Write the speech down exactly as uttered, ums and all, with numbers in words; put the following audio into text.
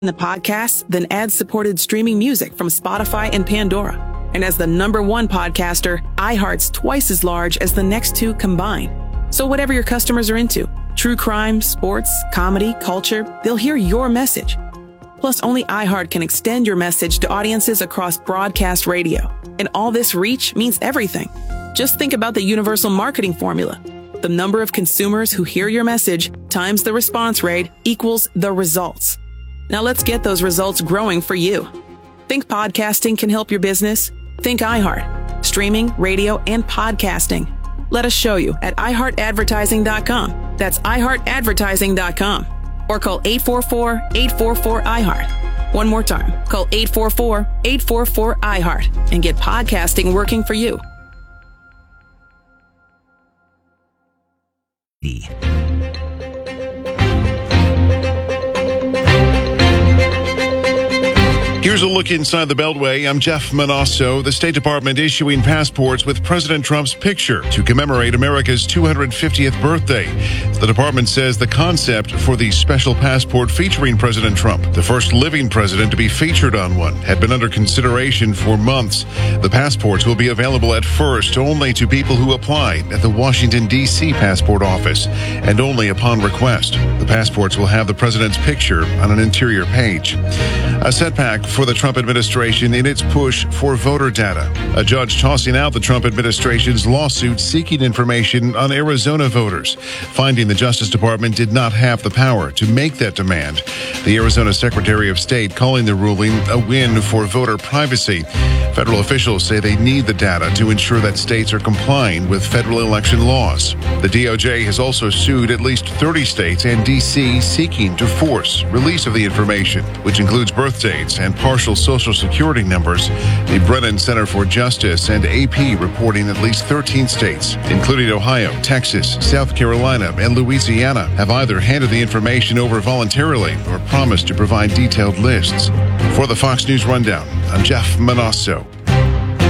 the podcast than ad-supported streaming music from Spotify and Pandora. And as the number one podcaster, iHeart's twice as large as the next two combined. So whatever your customers are into, true crime, sports, comedy, culture, they'll hear your message. Plus, only iHeart can extend your message to audiences across broadcast radio. And all this reach means everything. Just think about the universal marketing formula. The number of consumers who hear your message times the response rate equals the results. Now let's get those results growing for you. Think podcasting can help your business? Think iHeart. Streaming, radio, and podcasting. Let us show you at i heart advertising dot com. That's i heart advertising dot com. Or call eight four four, eight four four, I heart. One more time. Call eight four four, eight four four, I heart and get podcasting working for you. Here's a look inside the Beltway. I'm Jeff Manasso. The State Department issuing passports with President Trump's picture to commemorate America's two hundred fiftieth birthday. The department says the concept for the special passport featuring President Trump, the first living president to be featured on one, had been under consideration for months. The passports will be available at first only to people who applied at the Washington, D C passport office and only upon request. The passports will have the president's picture on an interior page. A setback for the Trump administration in its push for voter data. A judge tossing out the Trump administration's lawsuit seeking information on Arizona voters, finding the Justice Department did not have the power to make that demand. The Arizona Secretary of State calling the ruling a win for voter privacy. Federal officials say they need the data to ensure that states are complying with federal election laws. The D O J has also sued at least thirty states and D C seeking to force release of the information, which includes birth dates and partial Social Security numbers. The Brennan Center for Justice and A P reporting at least thirteen states, including Ohio, Texas, South Carolina, and Louisiana, have either handed the information over voluntarily or promised to provide detailed lists. For the Fox News Rundown, I'm Jeff Manasso.